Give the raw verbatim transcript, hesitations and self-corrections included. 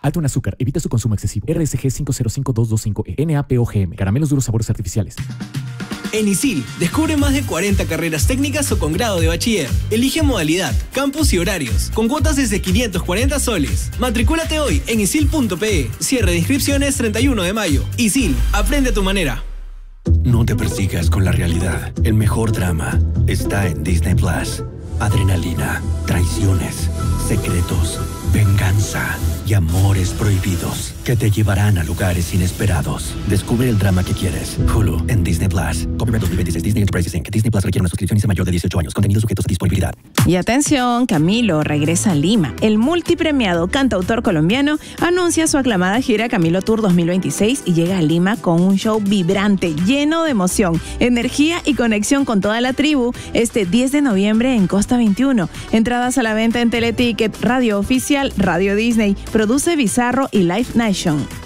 Alto en azúcar. Evita su consumo excesivo. R S G cinco cero cinco dos dos cinco E. N A P O G M. Caramelos duros sabores artificiales. En ISIL, descubre más de cuarenta carreras técnicas o con grado de bachiller. Elige modalidad, campus y horarios, con cuotas desde quinientos cuarenta soles. Matricúlate hoy en isil punto pe. Cierre de inscripciones treinta y uno de mayo. ISIL, aprende a tu manera. No te persigas con la realidad. El mejor drama está en Disney Plus. Adrenalina, traiciones, secretos, venganza y amores prohibidos que te llevarán a lugares inesperados. Descubre el drama que quieres. Hulu en Disney Plus. Copyright dos mil veintiséis Disney Enterprises incorporated. Disney Plus requiere una suscripción y es mayor de dieciocho años. Contenidos sujetos a disponibilidad. Y atención, Camilo regresa a Lima. El multipremiado cantautor colombiano anuncia su aclamada gira Camilo Tour dos mil veintiséis y llega a Lima con un show vibrante, lleno de emoción, energía y conexión con toda la tribu este diez de noviembre en Costa veintiuno. Entradas a la venta en Teleticket, Radio Oficial, Radio Disney, Produce Bizarro y Live Nation.